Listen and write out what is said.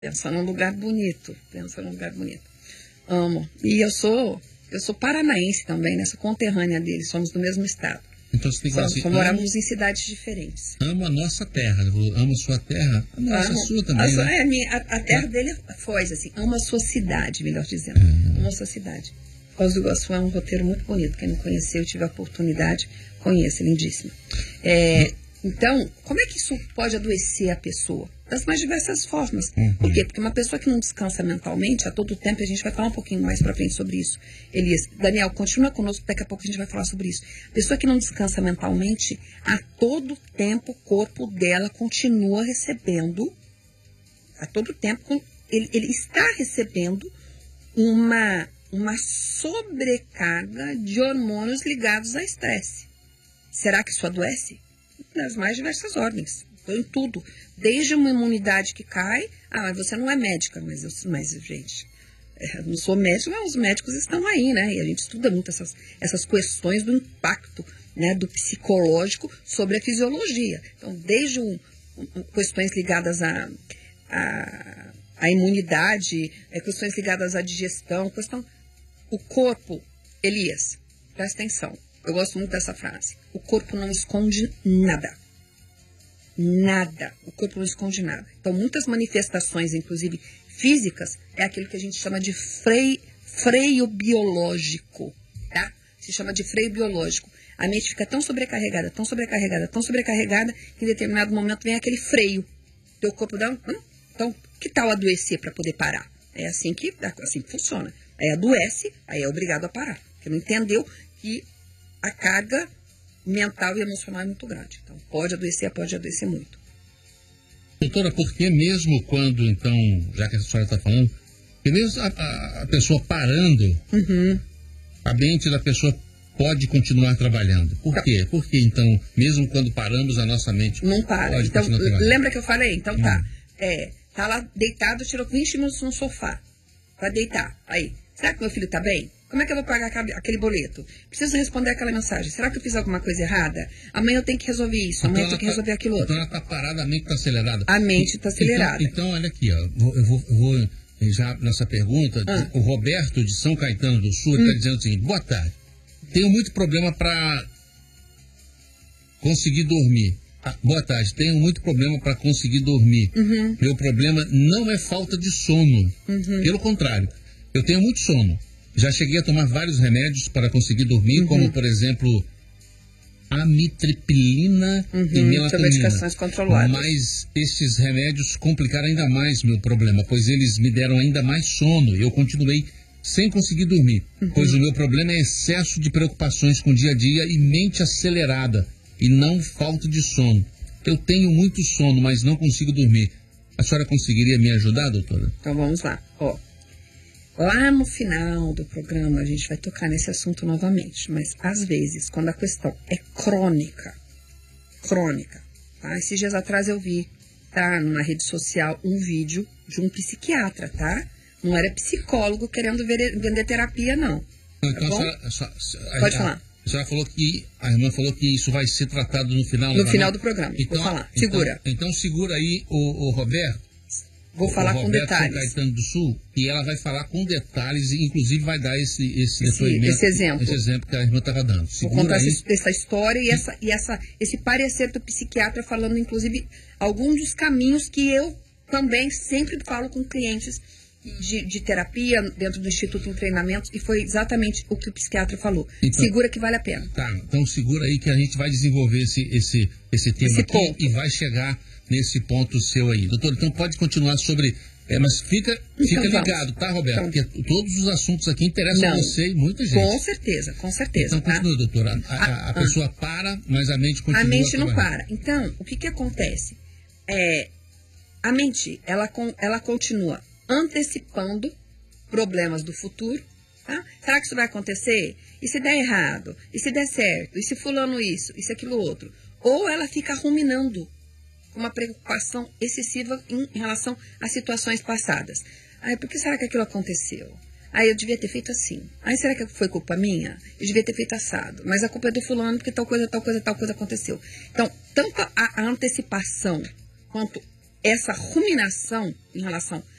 Pensa num lugar bonito, pensa num lugar bonito. Amo. E eu sou paranaense também, né? Sou conterrânea deles, somos do mesmo estado. Então você tem que falar assim, moramos em cidades diferentes. Amo a nossa terra, amo a sua terra, a nossa, a sua também, né? A terra dele foi assim, amo a sua cidade, melhor dizendo. Amo a sua cidade. Foz do Iguaçu é um roteiro muito bonito. Quem não conheceu, tive a oportunidade, conheça, lindíssimo. Então, como é que isso pode adoecer a pessoa? Das mais diversas formas. Por quê? Porque uma pessoa que não descansa mentalmente, a todo tempo, a gente vai falar um pouquinho mais pra frente sobre isso. Elias, Daniel, continua conosco, daqui a pouco a gente vai falar sobre isso. A pessoa que não descansa mentalmente, a todo tempo o corpo dela continua recebendo, a todo tempo, ele está recebendo uma sobrecarga de hormônios ligados a estresse. Será que isso adoece? Nas mais diversas ordens. Então, em tudo. Desde uma imunidade que cai. Mas você não é médica. Mas gente, eu não sou médica, mas os médicos estão aí, né? E a gente estuda muito essas questões do impacto, né, do psicológico sobre a fisiologia. Então, desde questões ligadas à imunidade, questões ligadas à digestão, o corpo, Elias, presta atenção. Eu gosto muito dessa frase. O corpo não esconde nada. Nada. O corpo não esconde nada. Então, muitas manifestações, inclusive físicas, é aquilo que a gente chama de freio biológico, tá? Se chama de freio biológico. A mente fica tão sobrecarregada, tão sobrecarregada, tão sobrecarregada, que em determinado momento vem aquele freio. Teu corpo dá Então, que tal adoecer para poder parar? É assim que funciona. Aí adoece, aí é obrigado a parar. Porque não entendeu que a carga mental e emocional é muito grande. Então, pode adoecer muito. Doutora, porque mesmo quando, então, já que a senhora está falando, que mesmo a pessoa parando, a mente da pessoa pode continuar trabalhando. Por quê? Porque, então, mesmo quando paramos, a nossa mente não para. Pode então, continuar trabalhando. Lembra que eu falei? Então, tá lá deitado, tirou 20 minutos no sofá para deitar. Aí, será que meu filho tá bem? Como é que eu vou pagar aquele boleto? Preciso responder aquela mensagem. Será que eu fiz alguma coisa errada? Amanhã eu tenho que resolver isso. Amanhã eu tenho que resolver aquilo outro. Então ela está parada, a mente está acelerada. A mente está acelerada. Então, olha aqui, ó. Eu vou já nessa pergunta. O Roberto de São Caetano do Sul está dizendo o seguinte: boa tarde. Tenho muito problema para conseguir dormir. Boa tarde. Tenho muito problema para conseguir dormir. Meu problema não é falta de sono. Pelo contrário, eu tenho muito sono. Já cheguei a tomar vários remédios para conseguir dormir, como, por exemplo, amitriptilina e melatonina. Medicações controladas. Mas esses remédios complicaram ainda mais meu problema, pois eles me deram ainda mais sono e eu continuei sem conseguir dormir, pois o meu problema é excesso de preocupações com o dia a dia e mente acelerada, e não falta de sono. Eu tenho muito sono, mas não consigo dormir. A senhora conseguiria me ajudar, doutora? Então vamos lá. Lá no final do programa a gente vai tocar nesse assunto novamente, mas às vezes, quando a questão é crônica, tá? Esses dias atrás eu vi, tá, numa rede social, um vídeo de um psiquiatra, tá? Não era psicólogo querendo vender terapia, não. Então, pode falar. A irmã falou que isso vai ser tratado no final. No final do programa, vou falar. Segura. Então segura aí o Roberto. Vou falar com detalhes. São Caetano do Sul, e ela vai falar com detalhes, e inclusive vai dar esse exemplo. Esse exemplo que a irmã estava dando. Vou contar essa história e esse parecer do psiquiatra falando, inclusive, alguns dos caminhos que eu também sempre falo com clientes de terapia dentro do Instituto em Treinamentos, e foi exatamente o que o psiquiatra falou. Então, segura que vale a pena. Tá, então segura aí que a gente vai desenvolver esse tema aqui ponto. E vai chegar nesse ponto seu aí. Doutor, então pode continuar sobre... mas fica ligado, tá, Roberto? Porque todos os assuntos aqui interessam a você e muita gente. Com certeza. Então continua, doutora. A pessoa para, mas a mente continua. A mente não para. Então, o que acontece? A mente, ela continua antecipando problemas do futuro. Tá? Será que isso vai acontecer? E se der errado? E se der certo? E se fulano isso? E se aquilo outro? Ou ela fica ruminando uma preocupação excessiva em relação a situações passadas. Por que será que aquilo aconteceu? Eu devia ter feito assim. Será que foi culpa minha? Eu devia ter feito assado. Mas a culpa é do fulano porque tal coisa aconteceu. Então, tanto a antecipação quanto essa ruminação em relação